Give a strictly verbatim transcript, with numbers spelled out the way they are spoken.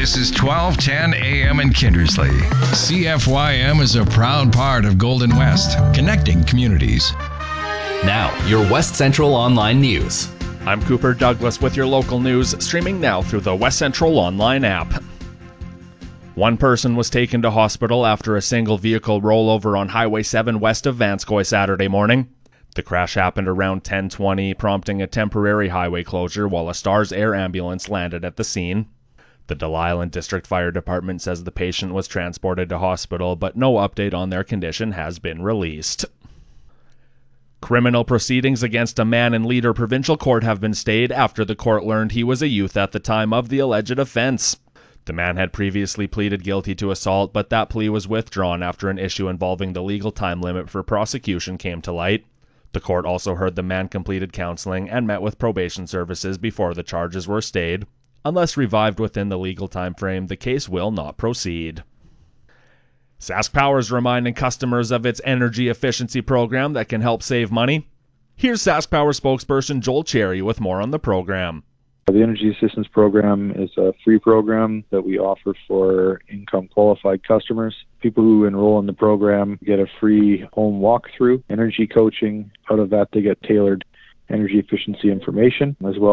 This is twelve ten A M in Kindersley. C F Y M is a proud part of Golden West, connecting communities. Now, your West Central Online News. I'm Cooper Douglas with your local news, streaming now through the West Central Online app. One person was taken to hospital after a single vehicle rollover on Highway seven west of Vanscoy Saturday morning. The crash happened around ten twenty, prompting a temporary highway closure while a Stars Air ambulance landed at the scene. The Delisle District Fire Department says the patient was transported to hospital, but no update on their condition has been released. Criminal proceedings against a man in Leader Provincial Court have been stayed after the court learned he was a youth at the time of the alleged offense. The man had previously pleaded guilty to assault, but that plea was withdrawn after an issue involving the legal time limit for prosecution came to light. The court also heard the man completed counseling and met with probation services before the charges were stayed. Unless revived within the legal time frame, the case will not proceed. Sask Power is reminding customers of its energy efficiency program that can help save money. Here's Sask Power spokesperson Joel Cherry with more on the program. The Energy Assistance Program is a free program that we offer for income-qualified customers. People who enroll in the program get a free home walkthrough, energy coaching. Out of that, they get tailored energy efficiency information, as well